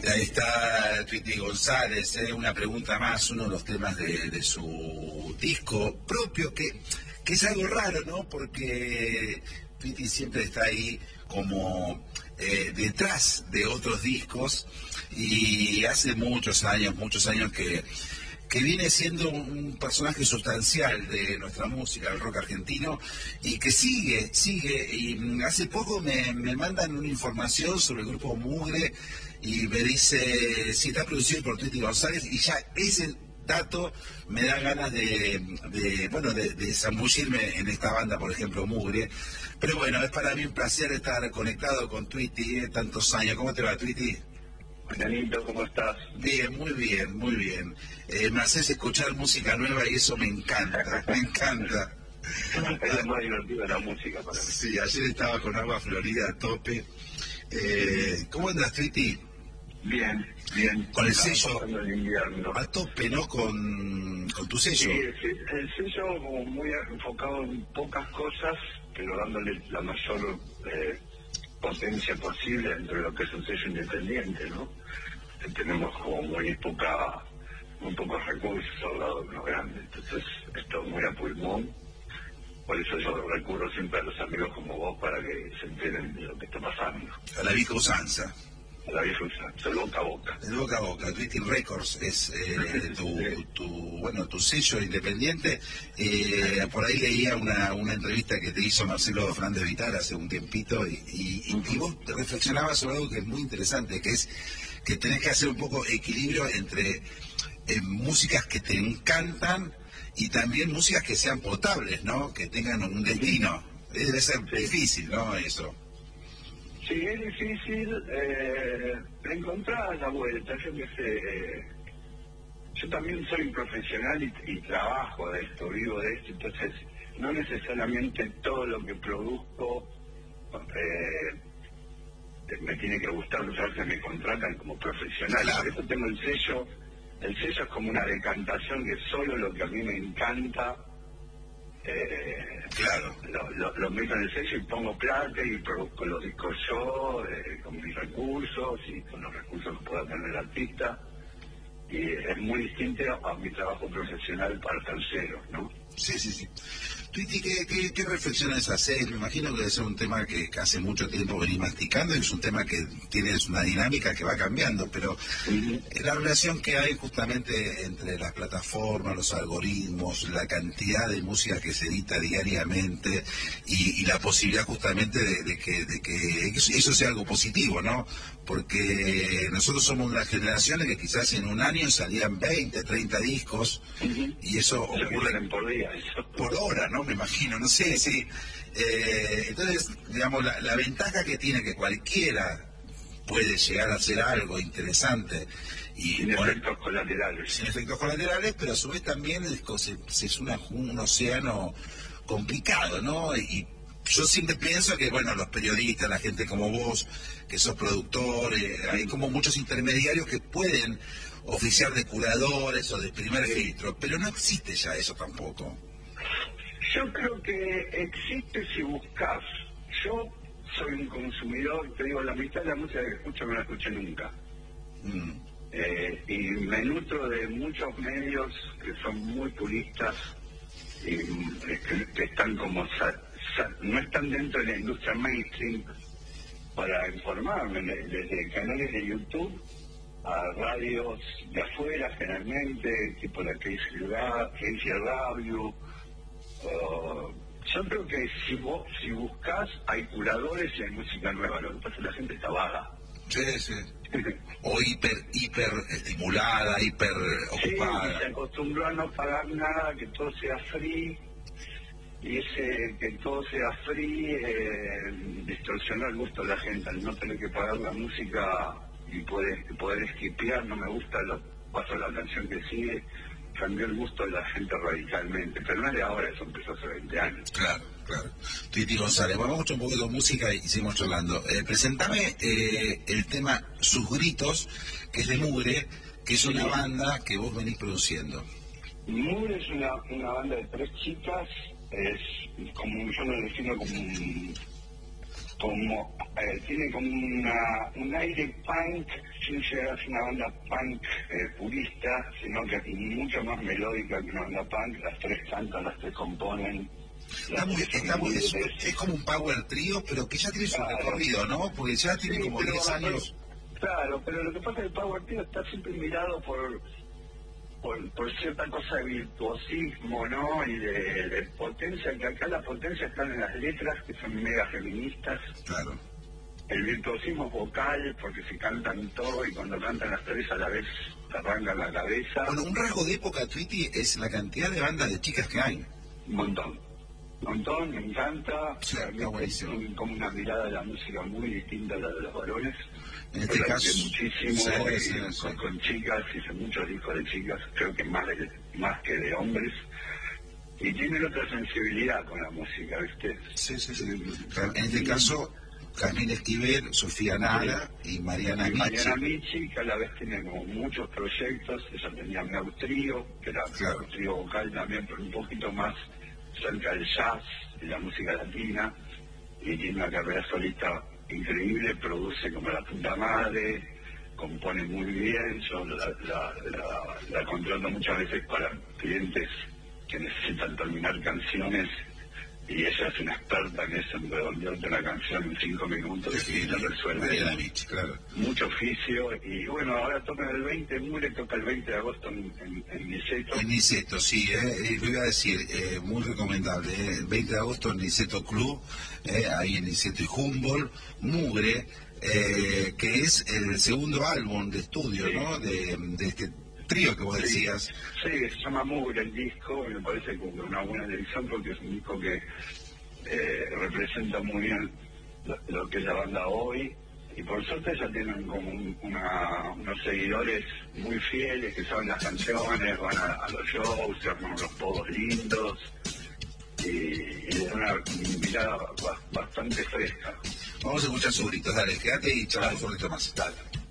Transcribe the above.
Ahí está Tweety González, una pregunta más, uno de los temas de su disco propio, que es algo raro, ¿no? Porque Tweety siempre está ahí como detrás de otros discos y hace muchos años que viene siendo un personaje sustancial de nuestra música, el rock argentino, y que sigue, y hace poco me mandan una información sobre el grupo Mugre, y me dice, si está producido por Tweety González, y ya ese dato me da ganas de zambullirme en esta banda, por ejemplo, Mugre. Pero bueno, es para mí un placer estar conectado con Tweety, tantos años. ¿Cómo te va, Tweety? Juanito, ¿cómo estás? Bien, muy bien, muy bien. Me haces escuchar música nueva y eso me encanta, me encanta. Es lo más divertido de la música para mí. Sí, ayer estaba con Agua Florida a tope. ¿Cómo andas, Tweety? Bien. Con el sello El invierno. a tope, ¿no? Con tu sello. Sí, el sello como muy enfocado en pocas cosas, pero dándole la mayor potencia posible dentro de lo que es un sello independiente, ¿no? Tenemos como muy pocos recursos al lado de los grandes, entonces esto es muy a pulmón. Por eso yo recurro siempre a los amigos como vos para que se enteren de lo que está pasando. A la vieja usanza. A la vieja usanza, de boca a boca. De boca a boca. Tweety Records es tu sello independiente. Por ahí leía una entrevista que te hizo Marcelo Fernández Vitar hace un tiempito y vos reflexionabas sobre algo que es muy interesante, que es que tenés que hacer un poco equilibrio entre músicas que te encantan y también músicas que sean potables, ¿no? Que tengan un destino. Debe ser difícil, ¿no? Eso. Sí, es difícil encontrar la vuelta. Yo también soy un profesional y trabajo de esto, vivo de esto, entonces no necesariamente todo lo que produzco me tiene que gustar, a veces me contratan como profesional. Claro. Por eso tengo el sello es como una decantación que solo lo que a mí me encanta Claro. lo meto en el sello y pongo plata y produzco los discos yo con mis recursos y con los recursos que pueda tener el artista, y es muy distinto a mi trabajo profesional para terceros, ¿no? Sí. Tweety, ¿qué reflexiones haces? Me imagino que debe ser un tema que hace mucho tiempo venís masticando y es un tema que tiene una dinámica que va cambiando, pero la relación que hay justamente entre las plataformas, los algoritmos, la cantidad de música que se edita diariamente y la posibilidad justamente de que eso sea algo positivo, ¿no? Porque nosotros somos una generación en que quizás en un año salían 20, 30 discos y eso ocurre por día, eso. Por hora, ¿no? Me imagino, no sé, sí. Entonces, digamos, la ventaja que tiene que cualquiera puede llegar a hacer algo interesante y Sin efectos colaterales. Sin efectos colaterales, pero a su vez también es un océano complicado, ¿no? Y yo siempre pienso que, bueno, los periodistas, la gente como vos, que sos productor, hay como muchos intermediarios que pueden oficiar de curadores o de primer filtro, pero no existe ya eso tampoco. Yo creo que existe si buscas. Yo soy un consumidor, te digo, la mitad de la música que escucho no la escuché nunca. Y me nutro de muchos medios que son muy puristas y que están como no están dentro de la industria mainstream para informarme, desde canales de YouTube a radios de afuera generalmente, tipo la Agencia Radio. Yo creo que si buscas hay curadores y hay música nueva. Lo que pasa es que la gente está vaga. Sí. O hiper estimulada, hiper ocupada. Sí, se acostumbró a no pagar nada, que todo sea free. Y que todo sea free distorsionó el gusto de la gente. Al no tener que pagar la música y poder esquipear, no me gusta, paso la canción que sigue. Cambió el gusto de la gente radicalmente, pero no es de ahora, eso empezó hace 20 años. Claro. Tweety González, vamos a escuchar un poquito de música y seguimos charlando. Presentame el tema Sus Gritos, que es de Mugre, que es una banda que vos venís produciendo. Mugre es una banda de 3 chicas, es como yo lo defino como como tiene como un aire punk, sin llegar a ser una banda punk purista, sino que es mucho más melódica que una banda punk. Las tres cantan, las tres componen. Es como un power trío, pero que ya tiene su recorrido, ¿no? Porque ya tiene como 10 años. Claro, pero lo que pasa es que el power trío está siempre mirado por cierta cosa de virtuosismo, ¿no? Y de potencia, que acá la potencia está en las letras, que son mega feministas. Claro. El virtuosismo es vocal, porque se cantan todo y cuando cantan las tres a la vez te arrancan la cabeza. Bueno, un rasgo de época, Tweety, es la cantidad de bandas de chicas que hay. Un montón, me encanta. Sí, está buenísimo. Tienen como una mirada de la música muy distinta a la de los varones. En este caso, muchísimo, con chicas, hice muchos discos de chicas, creo que más que de hombres, y tienen otra sensibilidad con la música, ¿viste? Sí. En este caso, Carmen Esquivel, Sofía Nara y Mariana Michi. Mariana Michi, que a la vez tiene como muchos proyectos. Ella tenía Meu Trío, que era un trío vocal también, pero un poquito más cerca del jazz y la música latina, y tiene una carrera solista increíble, produce como la puta madre, compone muy bien. Yo la contrato muchas veces para clientes que necesitan terminar canciones y ella es una experta en eso, en redondearte una canción en 5 minutos y la resuelve. Michi, claro. Mucho oficio, y bueno, ahora toca el 20, Mure toca el 20 de agosto en Niceto. En Niceto, sí, lo iba a decir, muy recomendable, el 20 de agosto en Niceto Club, ahí en Niceto y Humboldt, Mugre, que es el segundo álbum de estudio, sí, ¿no? De este trío que vos decías. Sí, se llama Mugre el disco, y me parece como una buena elección porque es un disco que representa muy bien lo que es la banda hoy, y por suerte ya tienen como unos seguidores muy fieles que saben las canciones, van a los shows, se arman unos podos lindos y de una mirada bastante fresca. Vamos a escuchar sus gritos, dale, quédate y charlamos un poquito más. Dale.